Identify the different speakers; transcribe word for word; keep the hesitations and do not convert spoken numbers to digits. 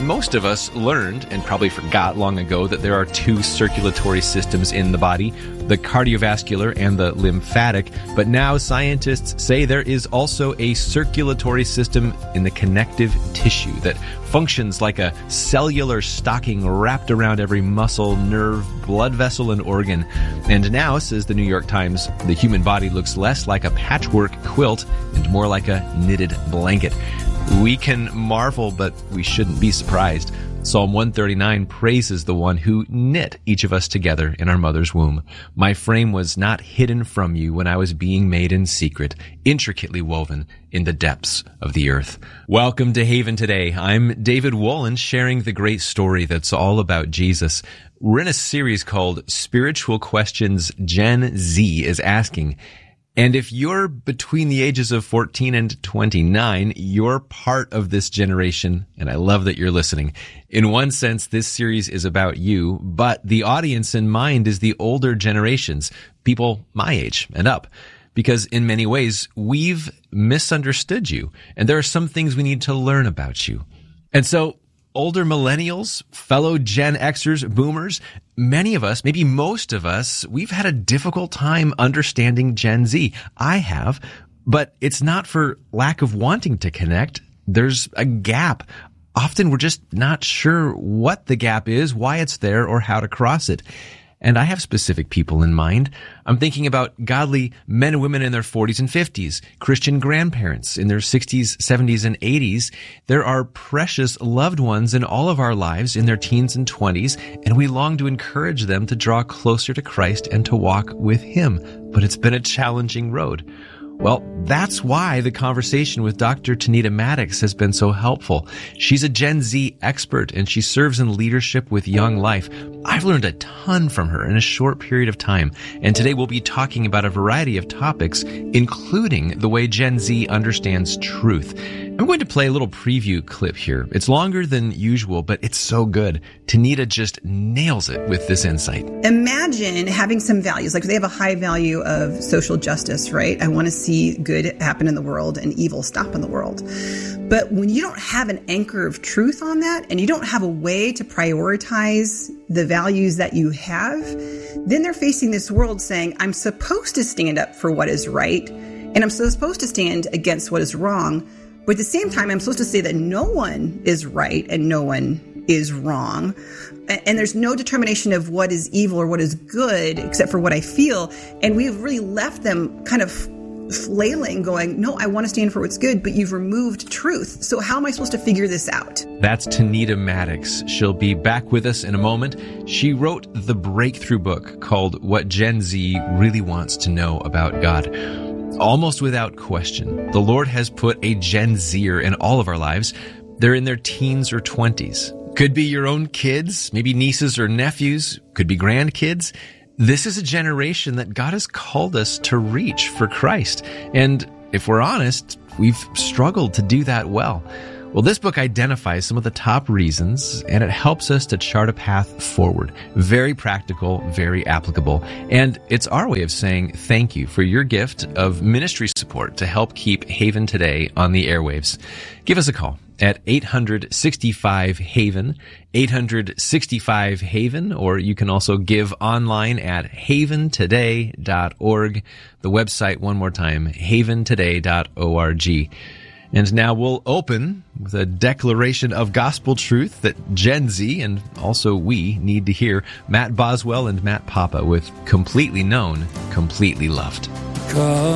Speaker 1: most of us learned and probably forgot long ago that there are two circulatory systems in the body, the cardiovascular and the lymphatic. But now scientists say there is also a circulatory system in the connective tissue that functions like a cellular stocking wrapped around every muscle, nerve, blood vessel, and organ. And now, says the New York Times, the human body looks less like a patchwork quilt and more like a knitted blanket. We can marvel, but we shouldn't be surprised. Psalm one thirty-nine praises the one who knit each of us together in our mother's womb. My frame was not hidden from you when I was being made in secret, intricately woven in the depths of the earth. Welcome to Haven Today. I'm David Wolin, sharing the great story that's all about Jesus. We're in a series called Spiritual Questions Gen Z is Asking. And if you're between the ages of fourteen and twenty-nine, you're part of this generation, and I love that you're listening. In one sense, this series is about you, but the audience in mind is the older generations, people my age and up, because in many ways, we've misunderstood you, and there are some things we need to learn about you. And so, older millennials, fellow Gen Xers, boomers, many of us, maybe most of us, we've had a difficult time understanding Gen Z. I have, but it's not for lack of wanting to connect. There's a gap. Often we're just not sure what the gap is, why it's there, or how to cross it. And I have specific people in mind. I'm thinking about godly men and women in their forties and fifties, Christian grandparents in their sixties, seventies, and eighties. There are precious loved ones in all of our lives in their teens and twenties, and we long to encourage them to draw closer to Christ and to walk with Him. But it's been a challenging road. Well, that's why the conversation with Doctor Tanita Maddox has been so helpful. She's a Gen Z expert, and she serves in leadership with Young Life. I've learned a ton from her in a short period of time, and today we'll be talking about a variety of topics, including the way Gen Z understands truth. I'm going to play a little preview clip here. It's longer than usual, but it's so good. Tanita just nails it with this insight.
Speaker 2: Imagine having some values, like they have a high value of social justice, right? I want to see good happen in the world and evil stop in the world. But when you don't have an anchor of truth on that, and you don't have a way to prioritize the values that you have, then they're facing this world saying, I'm supposed to stand up for what is right, and I'm supposed to stand against what is wrong. But at the same time, I'm supposed to say that no one is right and no one is wrong. And there's no determination of what is evil or what is good except for what I feel. And we've really left them kind of flailing, going, no, I want to stand for what's good, but you've removed truth. So how am I supposed to figure this out?
Speaker 1: That's Tanita Maddox. She'll be back with us in a moment. She wrote the breakthrough book called What Gen Z Really Wants to Know About God. Almost without question, the Lord has put a Gen Zer in all of our lives. They're in their teens or twenties. Could be your own kids, maybe nieces or nephews, could be grandkids. This is a generation that God has called us to reach for Christ. And if we're honest, we've struggled to do that well. Well, this book identifies some of the top reasons, and it helps us to chart a path forward. Very practical, very applicable. And it's our way of saying thank you for your gift of ministry support to help keep Haven Today on the airwaves. Give us a call at eight hundred sixty-five Haven, eight hundred sixty-five Haven, or you can also give online at haven today dot org. The website, one more time, haven today dot org. And now we'll open with a declaration of gospel truth that Gen Z and also we need to hear. Matt Boswell and Matt Papa with Completely Known, Completely Loved.
Speaker 3: Call